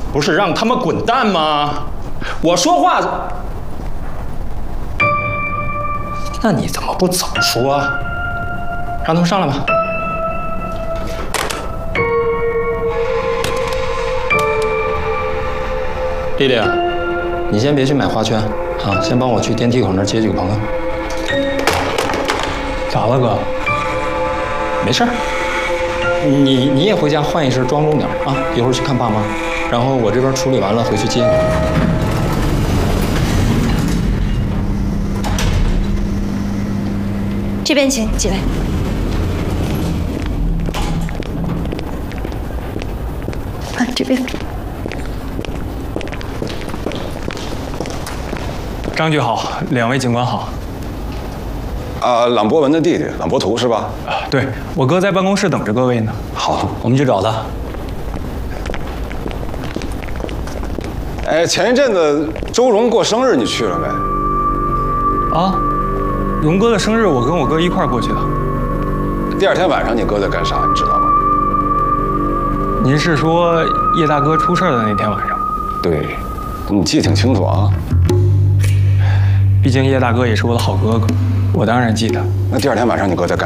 不是让他们滚蛋吗？我说话，那你怎么不早说啊？让他们上来吧。丽丽，你先别去买花圈啊，先帮我去电梯口那儿接几个朋友。咋了，哥？没事儿。你也回家换一身，庄重点啊！一会儿去看爸妈，然后我这边处理完了回去接你。 这边请几位。啊，这边。 张局好，两位警官好。 朗博文的弟弟，朗博图是吧？ 对，我哥在办公室等着各位呢。 好，我们去找他。 哎，前一阵子周荣过生日，你去了没？ 啊，荣哥的生日，我跟我哥一块儿过去的。 第二天晚上你哥在干啥，你知道吗？ 您是说叶大哥出事的那天晚上？ 对，你记得挺清楚啊。 毕竟叶大哥也是我的好哥哥，我当然记得。 那第二天晚上你哥在干